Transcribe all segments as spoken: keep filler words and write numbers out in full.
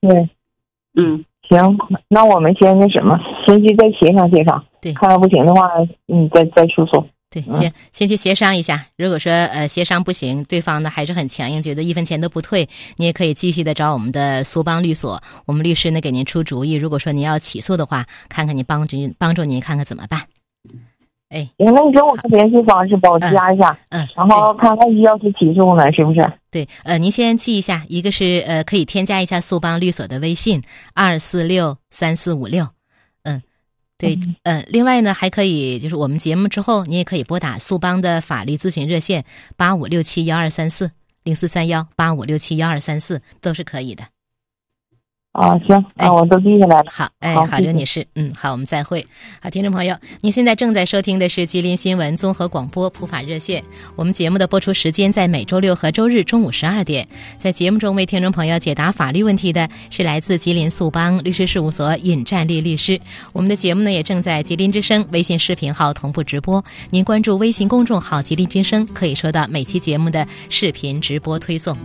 对， 嗯， 行，那我们先那什么，先去再协商协商， 对， 看要不行的话，嗯，再再诉讼。 对，先先去协商一下。如果说呃协商不行，对方呢还是很强硬，觉得一分钱都不退，你也可以继续的找我们的苏邦律所，我们律师呢给您出主意。如果说您要起诉的话，看看你帮助帮助您看看怎么办。哎， 行，那你给我个联系方式，帮我加一下， 嗯，嗯然后看看要去起诉呢，是不是？ 对，呃，您先记一下，一个是呃可以添加一下苏邦律所的微信二四六三四五六，嗯。对，呃，另外呢，还可以就是我们节目之后，你也可以拨打苏邦的法律咨询热线八五六七幺二三四零四三幺八五六七幺二三四都是可以的。 啊，行，啊，我都记下来了。 好，哎，好，刘女士，嗯，好，我们再会。好，听众朋友，您现在正在收听的是吉林新闻综合广播普法热线。我们节目的播出时间在每周六和周日中午十二点。在节目中为听众朋友解答法律问题的是来自吉林苏邦律师事务所尹占丽律师。我们的节目呢也正在吉林之声微信视频号同步直播。您关注微信公众号吉林之声，可以收到每期节目的视频直播推送。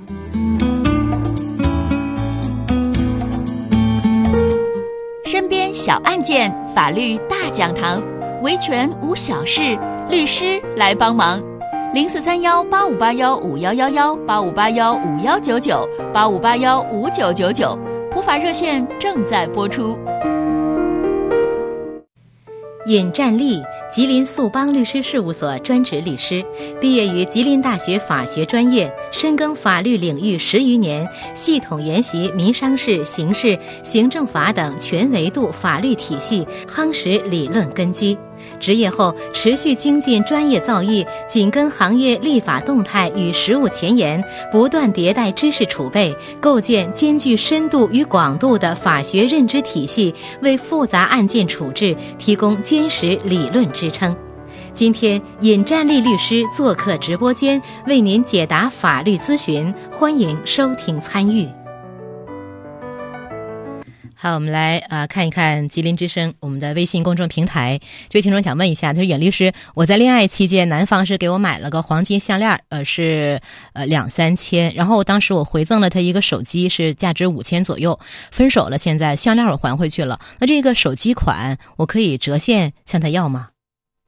身边小案件，法律大讲堂，维权无小事，律师来帮忙。零四三幺八五八幺五幺幺幺八五八幺五幺九九八五八幺五九九九，普法热线正在播出。 尹占丽，吉林苏邦律师事务所专职律师，毕业于吉林大学法学专业，深耕法律领域十余年，系统研习民商事、刑事、行政法等全维度法律体系，夯实理论根基。执业后持续精进专业造诣，紧跟行业立法动态与实务前沿，不断迭代知识储备，构建兼具深度与广度的法学认知体系，为复杂案件处置提供坚实理论支撑。今天尹占丽律师做客直播间，为您解答法律咨询，欢迎收听参与。好，我们来啊、呃、看一看吉林之声我们的微信公众平台。这位听众想问一下，他说尹律师，我在恋爱期间，男方是给我买了个黄金项链，呃是呃两三千，然后当时我回赠了他一个手机，是价值五千左右。分手了，现在项链我还回去了，那这个手机款我可以折现向他要吗？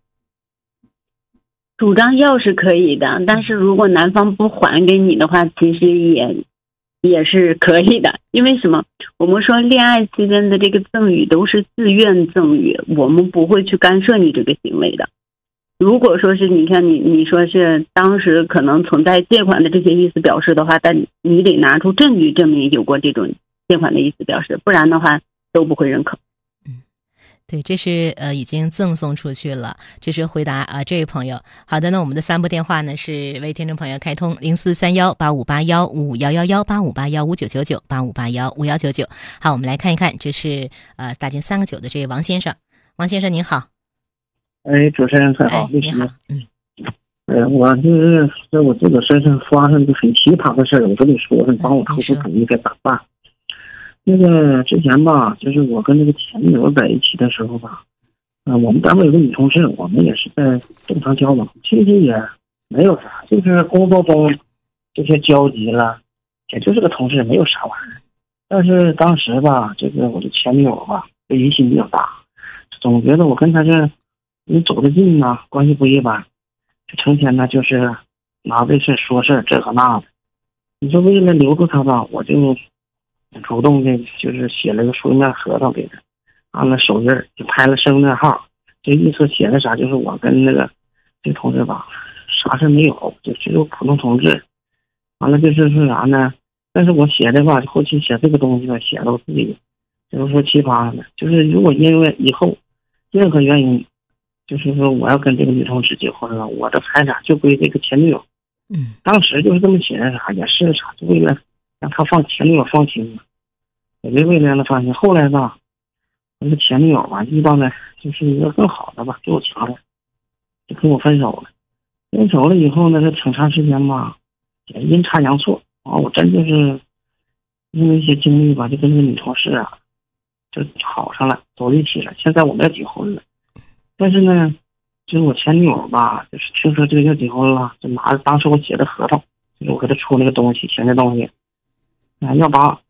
主张要是可以的，但是如果男方不还给你的话，其实也也是可以的。因为什么？我们说恋爱期间的这个赠与都是自愿赠与，我们不会去干涉你这个行为的。如果说是你看你你说是当时可能存在借款的这些意思表示的话，但你得拿出证据证明有过这种借款的意思表示，不然的话都不会认可。 对，这是呃已经赠送出去了，这是回答啊、呃、这位朋友。好的，那我们的三部电话呢是为听众朋友开通零四三幺八五八幺五幺幺幺八五八幺五九九九八五八幺五幺九九。好，我们来看一看，这是呃打进三个九的这位王先生。王先生您好。 哎，主持人很好， 哎，你好，嗯。 呃，我就是在我自个身上发生一个很奇葩的事儿，我跟你说，你帮我出出主意该咋办？那个之前吧，就是我跟那个前女友在一起的时候吧，啊、呃，我们单位有个女同事，我们也是在正常交往，其实也没有啥，就是工作中这些交集了，也就是个同事，没有啥玩意儿。但是当时吧，这个我的前女友吧，疑心比较大，总觉得我跟她这你走得近呐，关系不一般，就成天呢就是拿这事说事这个那的。你说为了留住她吧，我就主动的就是写了个书面合同给他，按了手印，就拍了生日号，这意思写的啥，就是我跟那个这个同志吧啥事没有，就只有普通同志。完了就是是啥呢，但是我写的吧，后期写这个东西吧，写的我自己就是说奇葩的，就是如果因为以后任何原因，就是说我要跟这个女同志结婚了，我的财产就归这个前女友。 嗯， 当时就是这么写的，啥也是啥，就为了让他放前女友放心嘛，也就为了让他放心。后来吧，那个前女友吧遇到了就是一个更好的吧，比我强的，就跟我分手了。分手了以后呢，这挺长时间吧，也阴差阳错啊，我真就是因为一些经历吧，就跟这个女同事啊就好上了，走一起了。现在我们要结婚了，但是呢，就是我前女友吧，就是听说这个要结婚了，就拿着当时我写的合同，就是我给她出那个东西，写那东西，啊，要把